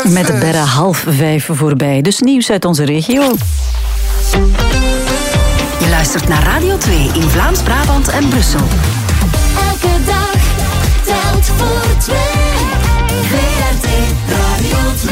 Met bijna 4:30 voorbij. Dus nieuws uit onze regio. Je luistert naar Radio 2 in Vlaams-Brabant en Brussel. Elke dag telt voor 2. VRT Radio 2.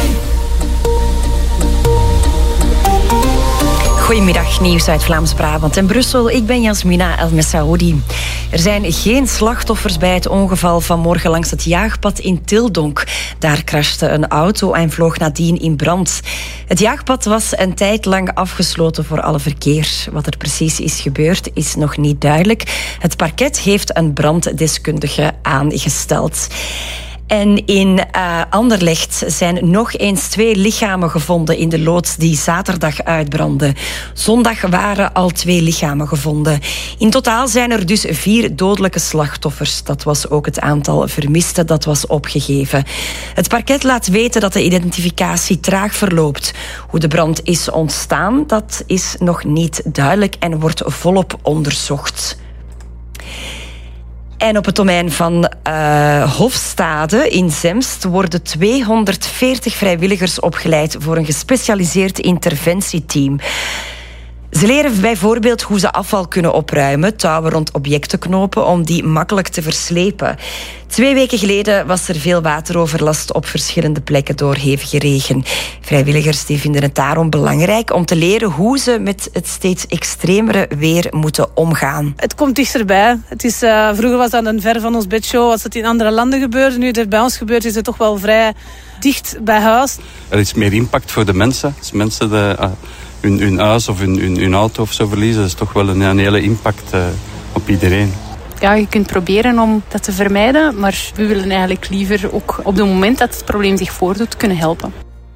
Goedemiddag, nieuws uit Vlaams-Brabant en Brussel. Ik ben Jasmina El Messaoudi. Er zijn geen slachtoffers bij het ongeval vanmorgen langs het jaagpad in Tildonk. Daar crashte een auto en vloog nadien in brand. Het jaagpad was een tijd lang afgesloten voor alle verkeer. Wat er precies is gebeurd is nog niet duidelijk. Het parket heeft een branddeskundige aangesteld. En in Anderlecht zijn nog eens 2 lichamen gevonden in de loods die zaterdag uitbrandde. Zondag waren al 2 lichamen gevonden. In totaal zijn er dus 4 dodelijke slachtoffers. Dat was ook het aantal vermisten dat was opgegeven. Het parket laat weten dat de identificatie traag verloopt. Hoe de brand is ontstaan, dat is nog niet duidelijk en wordt volop onderzocht. En op het domein van Hofstade in Zemst worden 240 vrijwilligers opgeleid voor een gespecialiseerd interventieteam. Ze leren bijvoorbeeld hoe ze afval kunnen opruimen, touwen rond objecten knopen om die makkelijk te verslepen. 2 weken geleden was er veel wateroverlast op verschillende plekken door hevige regen. Vrijwilligers die vinden het daarom belangrijk om te leren hoe ze met het steeds extremere weer moeten omgaan. Het komt dichterbij. Het is, vroeger was dat een ver van ons bedshow als het in andere landen gebeurde. Nu het bij ons gebeurt, is het toch wel vrij dicht bij huis. Er is meer impact voor de mensen. Als mensen hun huis of hun auto of zo verliezen, dat is toch wel een hele impact op iedereen. Ja, je kunt proberen om dat te vermijden, maar we willen eigenlijk liever ook op het moment dat het probleem zich voordoet kunnen helpen.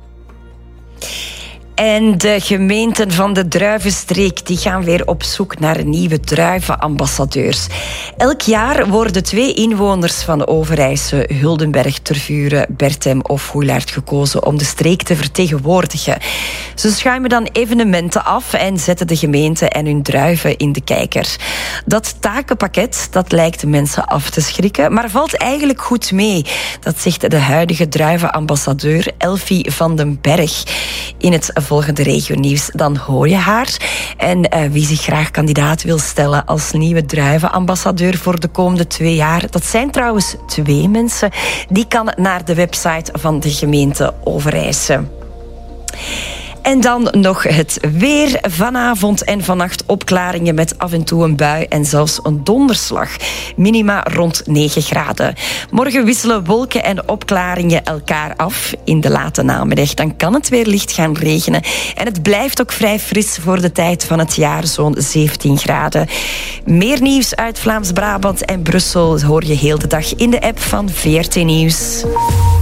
En de gemeenten van de Druivenstreek die gaan weer op zoek naar nieuwe druivenambassadeurs. Elk jaar worden 2 inwoners van Overijse, Huldenberg, Tervuren, Berthem of Hoellaert gekozen om de streek te vertegenwoordigen. Ze schuimen dan evenementen af en zetten de gemeente en hun druiven in de kijker. Dat takenpakket dat lijkt de mensen af te schrikken, maar valt eigenlijk goed mee. Dat zegt de huidige druivenambassadeur Elfie van den Berg. In het volgende regionieuws, dan hoor je haar. En wie zich graag kandidaat wil stellen als nieuwe druivenambassadeur voor de komende 2 jaar, dat zijn trouwens 2 mensen. Die kan naar de website van de gemeente Overijse. En dan nog het weer. Vanavond en vannacht opklaringen met af en toe een bui en zelfs een donderslag. Minima rond 9 graden. Morgen wisselen wolken en opklaringen elkaar af in de late namiddag. Dan kan het weer licht gaan regenen. En het blijft ook vrij fris voor de tijd van het jaar, zo'n 17 graden. Meer nieuws uit Vlaams-Brabant en Brussel hoor je heel de dag in de app van VRT Nieuws.